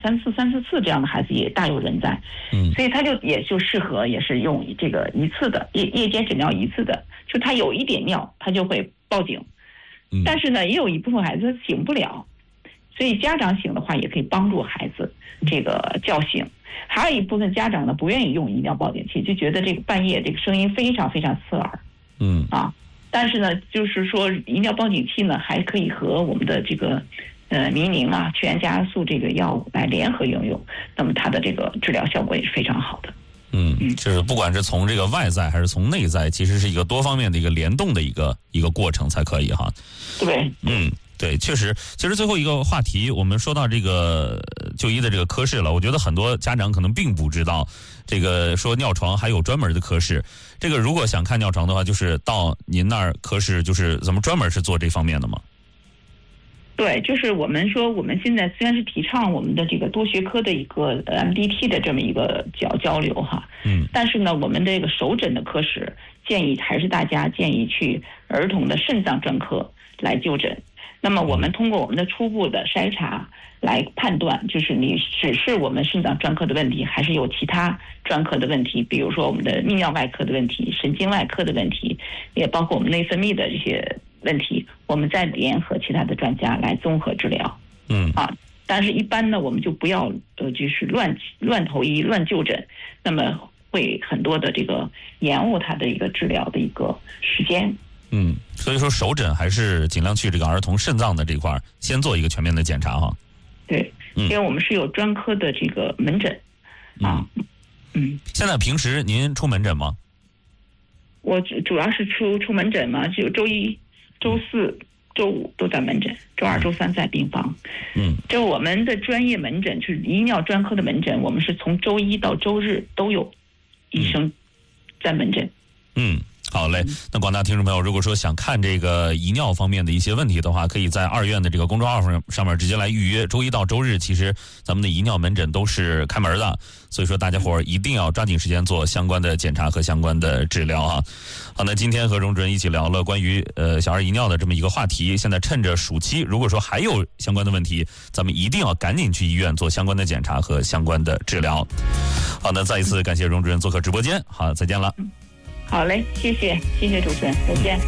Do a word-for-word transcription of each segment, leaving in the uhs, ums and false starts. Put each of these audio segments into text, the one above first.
三次、三四次这样的孩子也大有人在。 嗯， 所以他就也就适合也是用这个一次的夜夜间诊疗一次的，就他有一点尿，他就会报警。 嗯， 但是呢，也有一部分孩子醒不了，所以家长醒的话也可以帮助孩子这个叫醒。还有一部分家长呢不愿意用遗尿报警器，就觉得这个半夜这个声音非常非常刺耳。 嗯啊，但是呢，就是说遗尿报警器呢还可以和我们的这个呃明宁啊、去氨加素这个药物来联合应用，那么它的这个治疗效果也是非常好的。 嗯，就是不管是从这个外在还是从内在，其实是一个多方面的一个联动的一个一个过程才可以哈。 对， 嗯。对，确实，其实最后一个话题，我们说到这个就医的这个科室了。我觉得很多家长可能并不知道，这个说尿床还有专门的科室。这个如果想看尿床的话，就是到您那儿科室，就是咱们专门是做这方面的吗？ 对，就是我们说，我们现在虽然是提倡我们的这个多学科的一个 M D T 的这么一个交交流哈， 嗯， 但是呢，我们这个首诊的科室建议还是大家建议去儿童的肾脏专科来就诊。那么我们通过我们的初步的筛查来判断，就是你只是我们肾脏专科的问题，还是有其他专科的问题，比如说我们的泌尿外科的问题、神经外科的问题，也包括我们内分泌的这些问题，我们再联合其他的专家来综合治疗。 嗯啊，但是一般呢，我们就不要呃，就是乱乱投医、乱就诊，那么会很多的这个延误它的一个治疗的一个时间。 嗯，所以说首诊还是尽量去这个儿童肾脏的这块先做一个全面的检查哈。 对，因为我们是有专科的这个门诊啊。嗯, 嗯， 现在平时您出门诊吗？ 我主要是出出门诊嘛，就周一、周四、周五都在门诊，周二、周三在病房。 嗯， 就我们的专业门诊，就是遗尿专科的门诊，我们是从周一到周日都有医生在门诊。 嗯。好嘞，那广大听众朋友，如果说想看这个遗尿方面的一些问题的话，可以在二院的这个公众号上上面直接来预约。周一到周日，其实咱们的遗尿门诊都是开门的，所以说大家伙儿一定要抓紧时间做相关的检查和相关的治疗啊。好，那今天和荣主任一起聊了关于呃小儿遗尿的这么一个话题。现在趁着暑期，如果说还有相关的问题，咱们一定要赶紧去医院做相关的检查和相关的治疗。好，那再一次感谢荣主任做客直播间，好，再见了。 好嘞，谢谢，谢谢主持人，再见。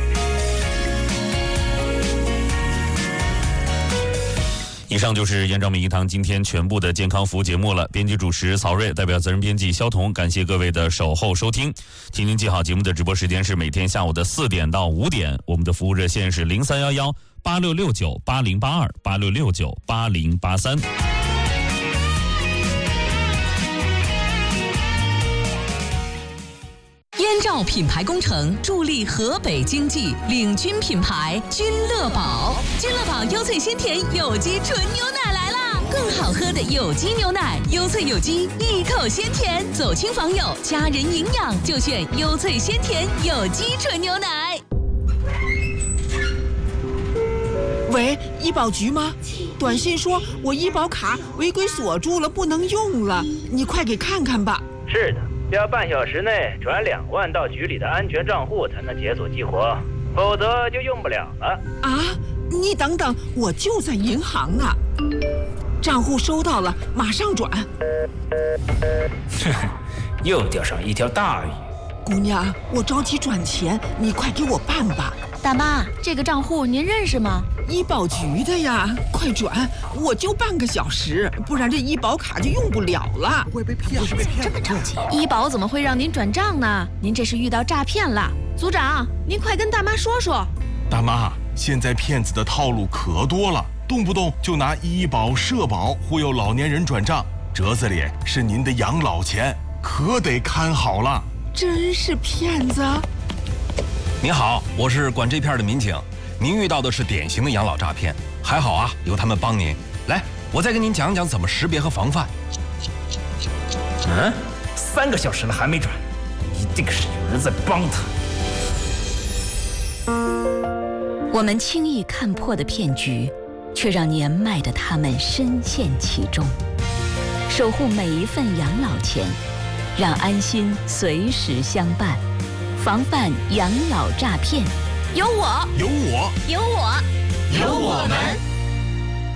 以上就是延兆美医堂今天全部的健康服务节目了。编辑主持曹睿，代表责任编辑肖彤，感谢各位的守候收听。请您记好，节目的直播时间是每天下午的四点到五点，我们的服务热线是零三幺幺八六六九八零八二八六六九八零八三。 燕赵品牌工程助力河北经济，领军品牌君乐宝。君乐宝优萃鲜甜有机纯牛奶来啦！更好喝的有机牛奶，优萃有机，一口鲜甜，走亲访友，家人营养就选优萃鲜甜有机纯牛奶。 喂，医保局吗？短信说我医保卡违规锁住了，不能用了，你快给看看吧。 是的。要半小时内转两万到局里的安全账户才能解锁激活，否则就用不了了。 啊，你等等，我就在银行呢。账户收到了，马上转。 又钓上一条大鱼。 姑娘，我着急转钱，你快给我办吧。 大妈，这个账户您认识吗？ 医保局的呀，快转！我就半个小时，不然这医保卡就用不了了。 会被骗？不是被骗？这么着急？医保怎么会让您转账呢？您这是遇到诈骗了。组长，您快跟大妈说说。 大妈，现在骗子的套路可多了，动不动就拿医保、社保忽悠老年人转账，折子里是您的养老钱，可得看好了。 真是骗子！ 您好，我是管这片的民警。您遇到的是典型的养老诈骗，还好啊，有他们帮您。来，我再跟您讲讲怎么识别和防范。 嗯，三个小时了还没转，一定是有人在帮他。 我们轻易看破的骗局，却让年迈的他们深陷其中。守护每一份养老钱，让安心随时相伴，防范养老诈骗。有我， 有我， 有我， 有我们。